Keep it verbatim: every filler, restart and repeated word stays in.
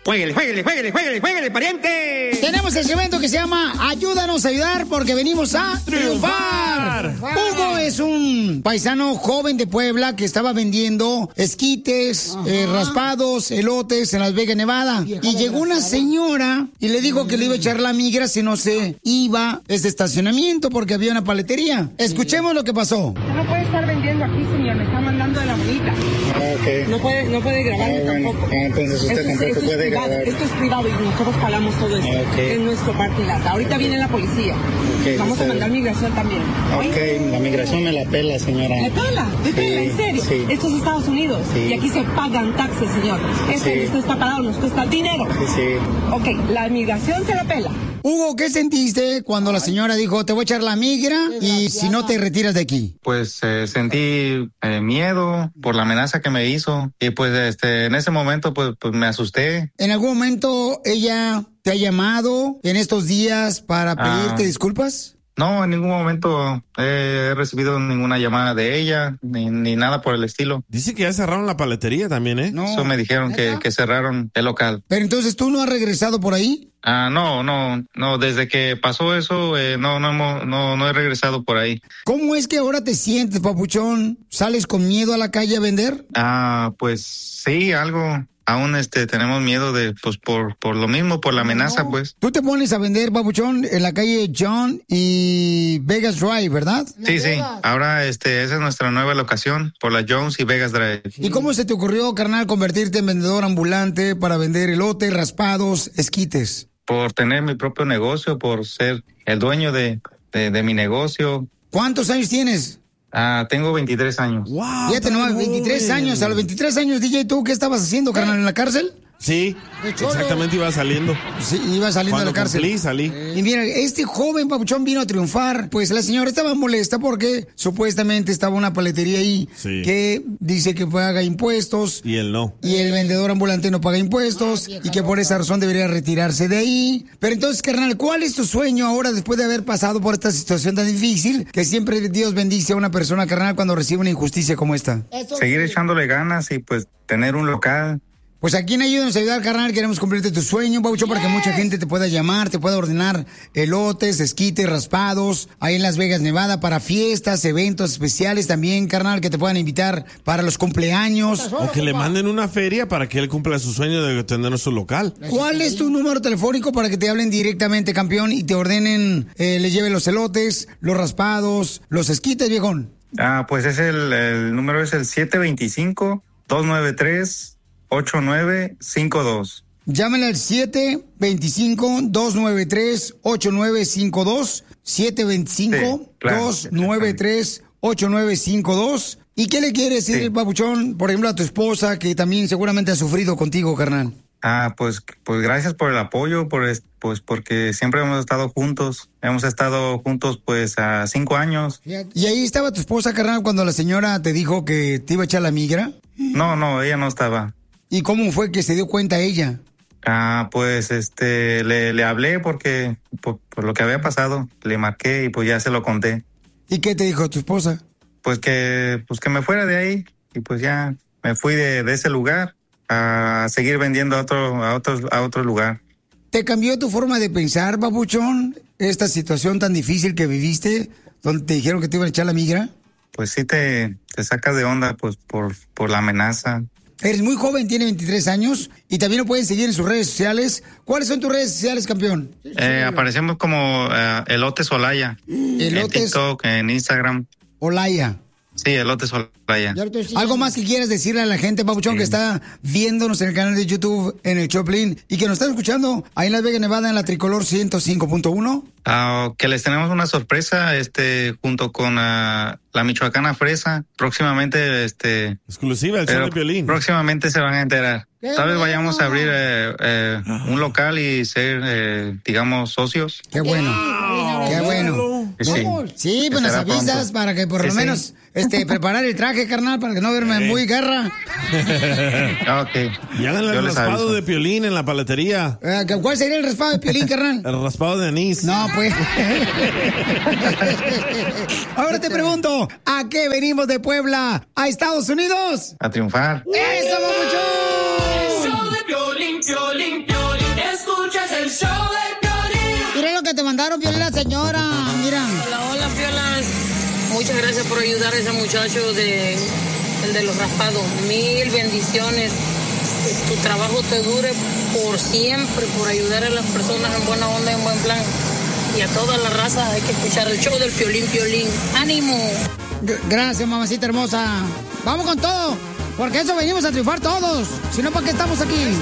¡Jueguele, jueguele, jueguele, jueguele, jueguele, pariente! Tenemos el segmento que se llama Ayúdanos a ayudar porque venimos a triunfar. triunfar. Hugo es un paisano joven de Puebla que estaba vendiendo esquites, eh, raspados, elotes en Las Vegas, Nevada. Vieja y llegó una señora y le dijo que le iba a echar la migra si no se iba este estacionamiento porque había una paletería. Escuchemos lo que pasó. No puede estar vendiendo aquí, señor. Me está mandando de la bonita. Ah, okay. No puede, no puede grabarme ah, bueno. tampoco. Ah, entonces usted esto, tampoco esto puede es privado, grabar. Esto es privado y nosotros pagamos todo esto. Ah, okay. En nuestro parking lot. Ahorita viene la policía. Okay, Vamos usted... a mandar migración también. Ok, la migración me la pela, señora. ¿Me pela? ¿Me sí, pela? ¿En serio? Sí. Esto es Estados Unidos. Sí. Y aquí se pagan taxes, señor. Esto sí. usted está parado, nos cuesta dinero. Sí, sí. Ok, la migración se la pela. Hugo, ¿qué sentiste cuando la señora dijo, te voy a echar la migra y si no te retiras de aquí? Pues eh, sentí eh, miedo por la amenaza que me hizo y pues este en ese momento pues, pues me asusté. ¿En algún momento ella te ha llamado en estos días para pedirte ah. disculpas? No, en ningún momento he recibido ninguna llamada de ella, ni, ni nada por el estilo. Dice que ya cerraron la paletería también, ¿eh? No. Eso me dijeron que, que cerraron el local. Pero entonces, ¿tú no has regresado por ahí? Ah, no, no, no, desde que pasó eso, eh, no, no, no, no he regresado por ahí. ¿Cómo es que ahora te sientes, papuchón? ¿Sales con miedo a la calle a vender? Ah, pues sí, algo. Aún este tenemos miedo de pues por por lo mismo, por la amenaza, pues. Tú te pones a vender, papuchón, en la calle John y Vegas Drive, ¿verdad? Sí, sí. Ahora este esa es nuestra nueva locación, por la Jones y Vegas Drive. ¿Y cómo se te ocurrió, carnal, convertirte en vendedor ambulante para vender elote, raspados, esquites? Por tener mi propio negocio, por ser el dueño de de, de mi negocio. ¿Cuántos años tienes? Ah, tengo veintitrés años. Wow, fíjate nomás, veintitrés años. A los veintitrés años, D J, ¿tú qué estabas haciendo, carnal, en la cárcel? Sí, exactamente, iba saliendo. Sí, iba saliendo Cuando de la cárcel. Cumplí, salí. Y mira, este joven papuchón vino a triunfar. Pues la señora estaba molesta porque supuestamente estaba una paletería ahí sí. que dice que paga impuestos. Y él no. Y el vendedor ambulante no paga impuestos. Ah, y que por esa razón debería retirarse de ahí. Pero entonces, carnal, ¿cuál es tu sueño ahora después de haber pasado por esta situación tan difícil? Que siempre Dios bendice a una persona, carnal, cuando recibe una injusticia como esta. Seguir echándole ganas y pues tener un local. Pues aquí en Ayúdanos a ayudar, carnal, queremos cumplirte tu sueño, Paucho, para que mucha gente te pueda llamar, te pueda ordenar elotes, esquites, raspados, ahí en Las Vegas, Nevada, para fiestas, eventos especiales también, carnal, que te puedan invitar para los cumpleaños. O que le manden una feria para que él cumpla su sueño de tener su local. ¿Cuál es tu número telefónico para que te hablen directamente, campeón, y te ordenen, eh, les lleven los elotes, los raspados, los esquites, viejón? Ah, pues es el, el número es el siete dos cinco, dos nueve tres, ocho nueve cinco dos. Llámenle al siete dos cinco, dos nueve tres, ocho nueve cinco dos. siete dos cinco, sí, claro, dos nueve tres, ocho nueve cinco dos. ¿Y qué le quiere decir, sí. papuchón, por ejemplo, a tu esposa, que también seguramente ha sufrido contigo, carnal? Ah, pues, pues gracias por el apoyo, por pues porque siempre hemos estado juntos. Hemos estado juntos, pues, a cinco años. ¿Y ahí estaba tu esposa, carnal, cuando la señora te dijo que te iba a echar la migra? No, no, ella no estaba. ¿Y cómo fue que se dio cuenta ella? Ah, pues, este, le, le hablé porque, por, por lo que había pasado, le marqué y pues ya se lo conté. ¿Y qué te dijo tu esposa? Pues que, pues que me fuera de ahí y pues ya me fui de, de ese lugar a seguir vendiendo a otro, a otro, a otro lugar. ¿Te cambió tu forma de pensar, babuchón, esta situación tan difícil que viviste, donde te dijeron que te iban a echar la migra? Pues sí te, te sacas de onda, pues, por, por la amenaza. Eres muy joven, tiene veintitrés años y también lo pueden seguir en sus redes sociales. ¿Cuáles son tus redes sociales, campeón? Eh, aparecemos como uh, Elotes Olaya. Elotes. En TikTok, en Instagram. Olaya. Sí, Elotes Olaya. ¿Algo más que quieras decirle a la gente, papuchón, sí. que está viéndonos en el canal de YouTube, en el Choplin, y que nos está escuchando ahí en Las Vegas, Nevada, en la Tricolor ciento cinco punto uno? Uh, que les tenemos una sorpresa, este, junto con uh, la Michoacana Fresa. Próximamente, este... Exclusiva, el show de Piolín. Próximamente se van a enterar. Tal vez vayamos a abrir eh, eh, un local y ser, eh, digamos, socios. Qué bueno, wow. qué bueno. Sí, sí pues nos avisas pronto. Para que por sí, lo menos sí. este, preparar el traje, carnal, para que no verme sí. muy garra. Ok. Y hagan el raspado aviso. de Piolín en la paletería. Eh, ¿Cuál sería el raspado de Piolín, carnal? El raspado de anís. No, pues. Ahora te pregunto, ¿a qué venimos de Puebla? ¿A Estados Unidos? A triunfar. ¡Eso, papuchón! Piolín, Piolín, Piolín. Escuchas el show de Piolín. Mira lo que te mandaron, Piolín, la señora. Mira. Hola, hola, Piola. Muchas gracias por ayudar a ese muchacho de, el de los raspados. Mil bendiciones. Que tu trabajo te dure por siempre, por ayudar a las personas en buena onda y en buen plan. Y a toda la raza hay que escuchar el show del Piolín, Piolín. ¡Ánimo! Gracias, mamacita hermosa. Vamos con todo, porque eso venimos a triunfar todos. Si no, ¿para qué estamos aquí?